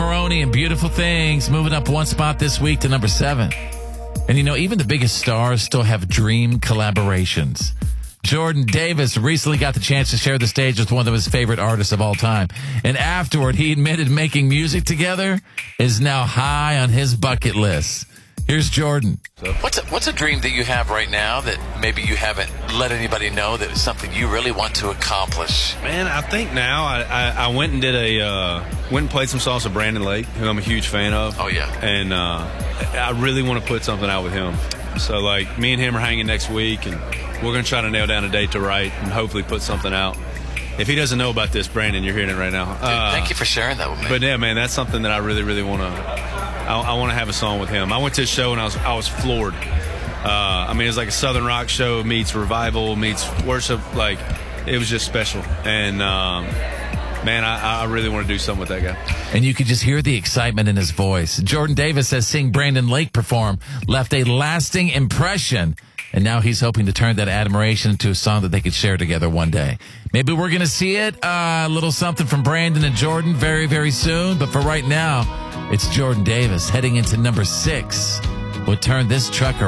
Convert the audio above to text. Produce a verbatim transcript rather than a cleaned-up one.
Maroney and Beautiful Things moving up one spot this week to number seven. And, you know, even the biggest stars still have dream collaborations. Jordan Davis recently got the chance to share the stage with one of his favorite artists of all time. And afterward, he admitted making music together is now high on his bucket list. Here's Jordan. So what's a, what's a dream that you have right now that maybe you haven't let anybody know that is something you really want to accomplish? Man, I think now I, I, I went and did a uh, went and played some songs with Brandon Lake, who I'm a huge fan of. Oh yeah, and uh, I really want to put something out with him. So like me and him are hanging next week, and we're gonna try to nail down a date to write and hopefully put something out. If he doesn't know about this, Brandon, you're hearing it right now. Dude, uh, thank you for sharing that with me. But yeah, man, that's something that I really, really want to. I, I want to have a song with him. I went to his show and I was I was floored. Uh, I mean, it was like a Southern rock show meets revival meets worship. Like, it was just special. And um, man, I, I really want to do something with that guy. And you could just hear the excitement in his voice. Jordan Davis says seeing Brandon Lake perform left a lasting impression. And now he's hoping to turn that admiration into a song that they could share together one day. Maybe we're going to see it. Uh, a little something from Brandon and Jordan very, very soon. But for right now, it's Jordan Davis heading into number six. Will turn this truck around.